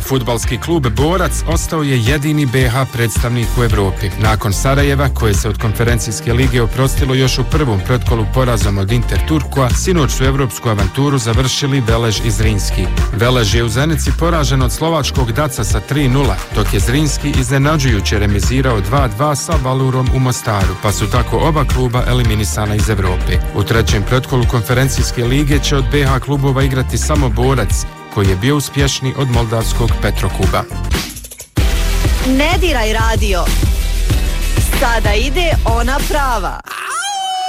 Fudbalski klub Borac ostao je jedini BH predstavnik u Evropi. Nakon Sarajeva, koje se od konferencijske lige oprostilo još u prvom pretkolu porazom od Inter Turkoa, sinoć su evropsku avanturu završili Velež i Zrinski. Velež je u Zenici poražen od slovačkog Daca sa 3:0, dok je Zrinski iznenađujuće remizirao 2:2 sa Valurom u Mostaru, pa su tako oba kluba eliminisana iz Evrope. U trećem pretkolu konferencijske lige će od BH klubova igrati samo Borac, koji je bio uspješniji od moldavskog Petrokuba. Ne diraj radio. Sada ide ona prava.